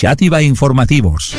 Xàtiva Informativos.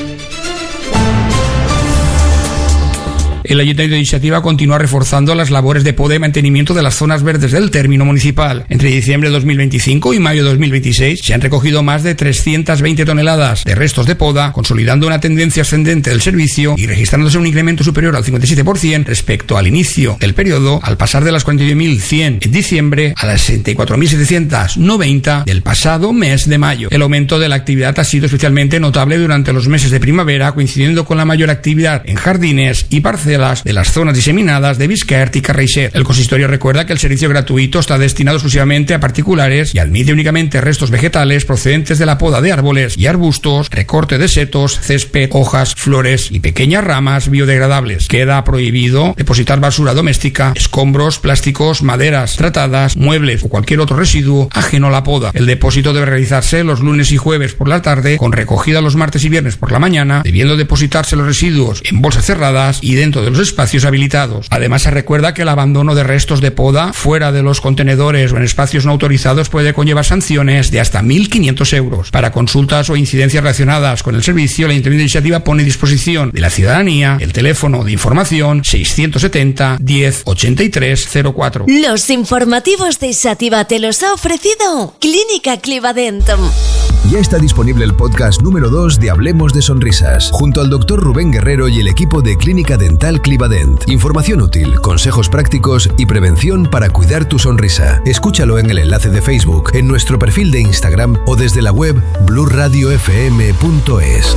El Ayuntamiento de Xàtiva continúa reforzando las labores de poda y mantenimiento de las zonas verdes del término municipal. Entre diciembre de 2025 y mayo de 2026 se han recogido más de 320 toneladas de restos de poda, consolidando una tendencia ascendente del servicio y registrándose un incremento superior al 57% respecto al inicio del periodo, al pasar de las 41.100 en diciembre a las 64.790 del pasado mes de mayo. El aumento de la actividad ha sido especialmente notable durante los meses de primavera, coincidiendo con la mayor actividad en jardines y parcelas de las zonas diseminadas de Bisquert y Carreixet. El consistorio recuerda que el servicio gratuito está destinado exclusivamente a particulares y admite únicamente restos vegetales procedentes de la poda de árboles y arbustos, recorte de setos, césped, hojas, flores y pequeñas ramas biodegradables. Queda prohibido depositar basura doméstica, escombros, plásticos, maderas tratadas, muebles o cualquier otro residuo ajeno a la poda. El depósito debe realizarse los lunes y jueves por la tarde, con recogida los martes y viernes por la mañana, debiendo depositarse los residuos en bolsas cerradas y dentro de los espacios habilitados. Además, se recuerda que el abandono de restos de poda fuera de los contenedores o en espacios no autorizados puede conllevar sanciones de hasta 1.500 euros. Para consultas o incidencias relacionadas con el servicio, el Ayuntamiento de Xàtiva pone a disposición de la ciudadanía el teléfono de información 670 10 83 04. Los informativos de Xàtiva te los ha ofrecido Clínica Clivadent. Ya está disponible el podcast número 2 de Hablemos de Sonrisas, junto al Dr. Rubén Guerrero y el equipo de Clínica Dental Clivadent. Información útil, consejos prácticos y prevención para cuidar tu sonrisa. Escúchalo en el enlace de Facebook, en nuestro perfil de Instagram o desde la web blueradiofm.es.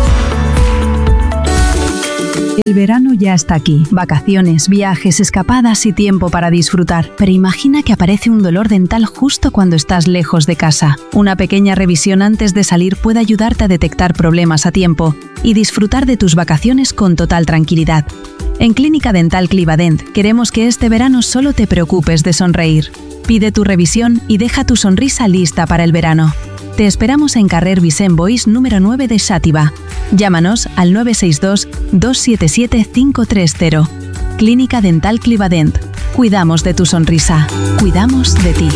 El verano ya está aquí. Vacaciones, viajes, escapadas y tiempo para disfrutar. Pero imagina que aparece un dolor dental justo cuando estás lejos de casa. Una pequeña revisión antes de salir puede ayudarte a detectar problemas a tiempo y disfrutar de tus vacaciones con total tranquilidad. En Clínica Dental Clivadent queremos que este verano solo te preocupes de sonreír. Pide tu revisión y deja tu sonrisa lista para el verano. Te esperamos en Carrer Vicent Boix número 9 de Xàtiva. Llámanos al 962 277 530. Clínica Dental Clivadent. Cuidamos de tu sonrisa. Cuidamos de ti.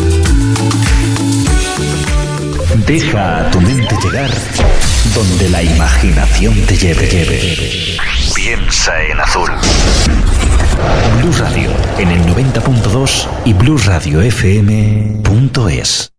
Deja a tu mente llegar donde la imaginación te lleve. Piensa en azul. Blu Radio en el 90.2 y blueradiofm.es.